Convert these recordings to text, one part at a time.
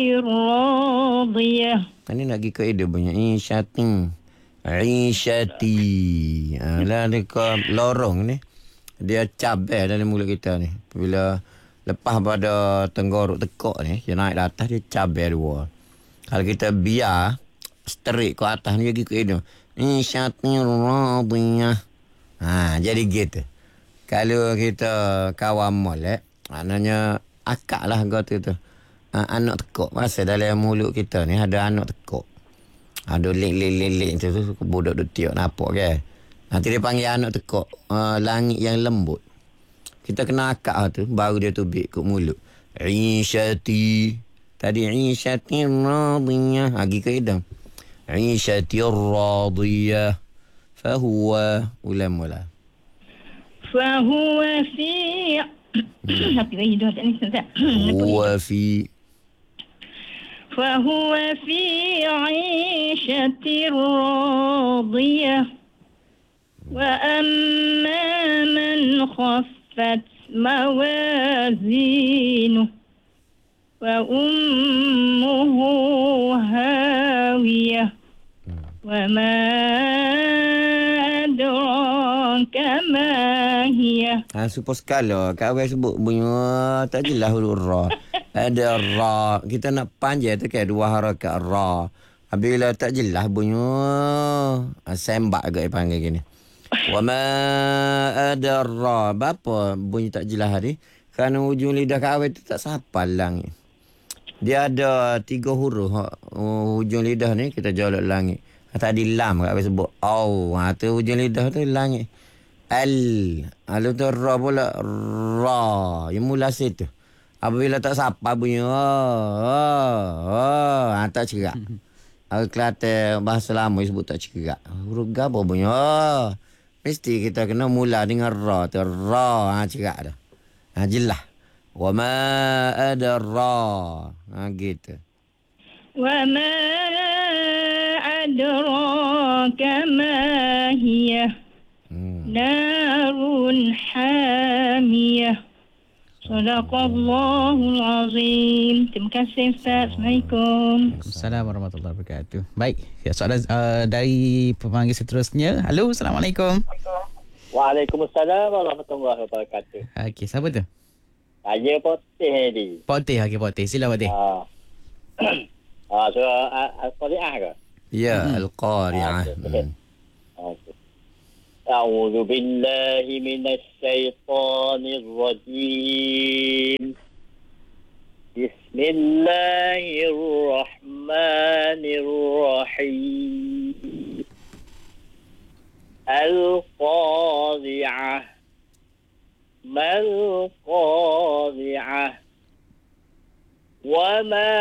راضية. Ini nak pergi ke ida punya. Isyati. Lah dia ke lorong ni. Dia cabai dalam mulut kita ni. Bila lepas pada tenggorok tekuk ni, dia naik ke atas, dia cabai dua. Kalau kita biar straight ke atas ni, dia pergi ke ida. Isyati radiyah. Jadi gitu. Kalau kita kawan molek, maknanya akak lah kata tu. Anak tekuk. Masa dalam mulut kita ni ada anak tekuk. Ada lek-lek tu budak duk tiok nampak kan. Nanti dia panggil anak tekuk. Langit yang lembut. Kita kena akak tu, baru dia tubik kat mulut. Isyati. Tadi isyati radiyah. Pergi ke hidung. Isyati radiyah. Fahuwa. Ulam mula. فهو في فهو في عيشة راضية وأما من خفت موازينه فأمه هاوية وما أدراك ما هي. Super skala. Kawan sebut bunyi tak jelas huruf ra. Ada ra. Kita nak panjang tu kan dua harakat ra. Bila tak jelas bunyi sembak agak panggil gini. Wa ma ada ra. Bapa bunyi tak jelas tadi? Kerana ujung lidah kawan tu tak sapal langit. Dia ada 3 huruf ujung lidah ni kita jolok langit. Tadi lam kawan sebut au. Tu ujung lidah tu langit. Lalu tu ra pula ra. Yang mula situ. Apabila tak sapa bunyi tak cerak. Kelantan bahasa lama sebut tak cerak. Huruf apa bunyi mesti kita kena mula dengan ra. Tu ra cerak dah. Jelas. Wa ma ada ra. Gitu. Wa ma adraka ma hiya. Narun hamiyah. Sadaqallahul azim. Terima kasih Ustaz. Assalamualaikum. Assalamualaikum warahmatullahi wabarakatuh. Baik, soalan dari pemanggil seterusnya. Halo, Assalamualaikum. Waalaikumsalam warahmatullahi wabarakatuh. Okey, siapa tu? Saya Potih ni. Potih, okey Potih. Sila Potih. Surah Al-Qari'ah ke? Ya, Al-Qari'ah. أعوذ بالله من الشيطان الرجيم بسم الله الرحمن الرحيم القارعة ما القارعة وما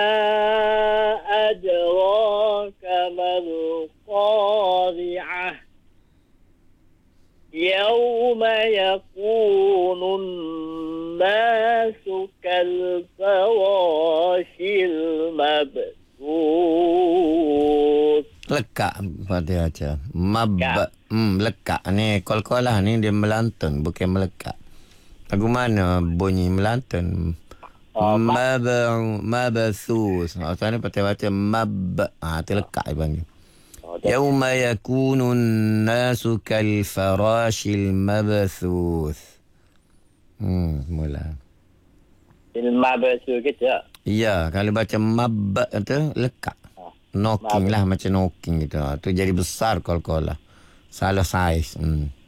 أدراك ما القارعة يوم يكون الناس كالفراش المبثوث. Lekak pada aja. Lekak ni kol-kolah ni dia melantun bukan melekat. Bagaimana bunyi melantun? Mabathus. Sana patut baca mab. Tu lekak panggil. يوم يكون الناس كالفراش المبثوث. Mula. Al-Mabthus gitu. Ya, kalau baca mab tu lekak. Knocking lah macam knocking gitu. Tu jadi besar kol-kol lah. Salah saiz.